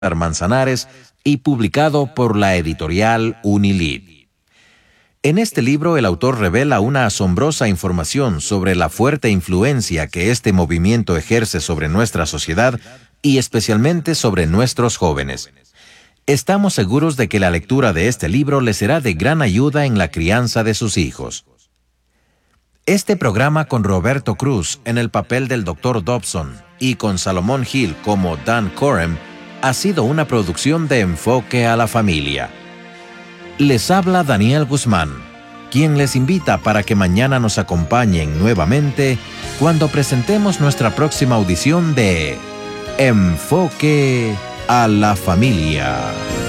Manzanares y publicado por la editorial Unilid. En este libro el autor revela una asombrosa información sobre la fuerte influencia que este movimiento ejerce sobre nuestra sociedad y especialmente sobre nuestros jóvenes. Estamos seguros de que la lectura de este libro les será de gran ayuda en la crianza de sus hijos. Este programa con Roberto Cruz en el papel del Dr. Dobson y con Salomón Gil como Dan Coram ha sido una producción de Enfoque a la Familia. Les habla Daniel Guzmán, quien les invita para que mañana nos acompañen nuevamente cuando presentemos nuestra próxima audición de Enfoque a la Familia.